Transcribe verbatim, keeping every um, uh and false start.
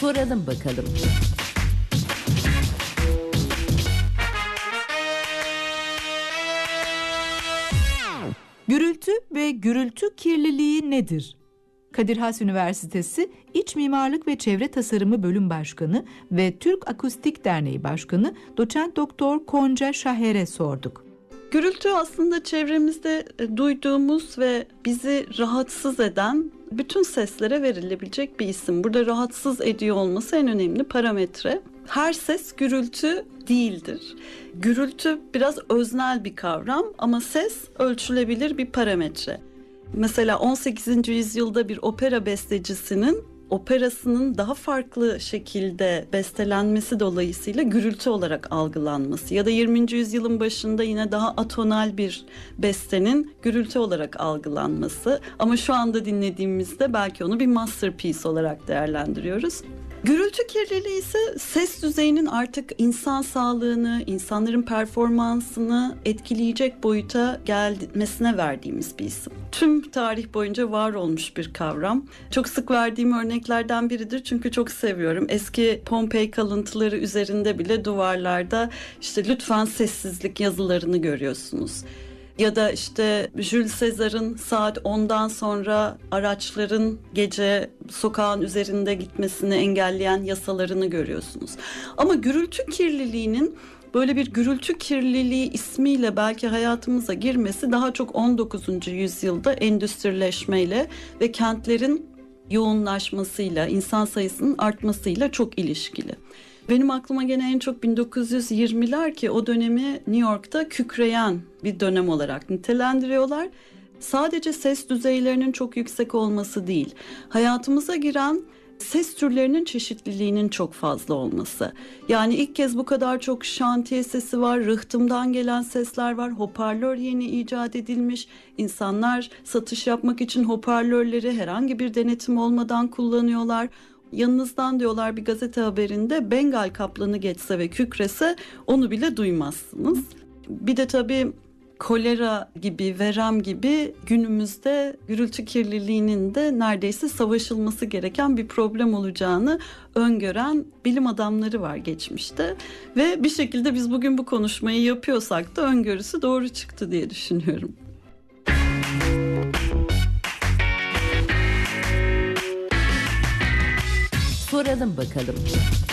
Soralım bakalım. Gürültü ve gürültü kirliliği nedir? Kadir Has Üniversitesi İç Mimarlık ve Çevre Tasarımı Bölüm Başkanı ve Türk Akustik Derneği Başkanı Doçent Doktor Konca Şaher'e sorduk. Gürültü aslında çevremizde duyduğumuz ve bizi rahatsız eden bütün seslere verilebilecek bir isim. Burada rahatsız ediyor olması en önemli parametre. Her ses gürültü değildir. Gürültü biraz öznel bir kavram ama ses ölçülebilir bir parametre. Mesela on sekizinci yüzyılda bir opera bestecisinin operasının daha farklı şekilde bestelenmesi dolayısıyla gürültü olarak algılanması ya da yirminci yüzyılın başında yine daha atonal bir bestenin gürültü olarak algılanması, ama şu anda dinlediğimizde belki onu bir masterpiece olarak değerlendiriyoruz. Gürültü kirliliği ise ses düzeyinin artık insan sağlığını, insanların performansını etkileyecek boyuta gelmesine verdiğimiz bir isim. Tüm tarih boyunca var olmuş bir kavram. Çok sık verdiğim örneklerden biridir çünkü çok seviyorum. Eski Pompei kalıntıları üzerinde bile duvarlarda işte lütfen sessizlik yazılarını görüyorsunuz. Ya da işte Jules Caesar'ın saat ondan sonra araçların gece sokağın üzerinde gitmesini engelleyen yasalarını görüyorsunuz. Ama gürültü kirliliğinin böyle bir gürültü kirliliği ismiyle belki hayatımıza girmesi daha çok on dokuzuncu yüzyılda endüstrileşmeyle ve kentlerin yoğunlaşmasıyla, insan sayısının artmasıyla çok ilişkili. Benim aklıma gene en çok bin dokuz yüz yirmiler ki o dönemi New York'ta kükreyen bir dönem olarak nitelendiriyorlar. Sadece ses düzeylerinin çok yüksek olması değil, hayatımıza giren ses türlerinin çeşitliliğinin çok fazla olması. Yani ilk kez bu kadar çok şantiye sesi var, rıhtımdan gelen sesler var, hoparlör yeni icat edilmiş. İnsanlar satış yapmak için hoparlörleri herhangi bir denetim olmadan kullanıyorlar. Yanınızdan diyorlar bir gazete haberinde Bengal kaplanı geçse ve kükrese onu bile duymazsınız. Bir de tabii kolera gibi, verem gibi günümüzde gürültü kirliliğinin de neredeyse savaşılması gereken bir problem olacağını öngören bilim adamları var geçmişte. Ve bir şekilde biz bugün bu konuşmayı yapıyorsak da öngörüsü doğru çıktı diye düşünüyorum. Soralım bakalım.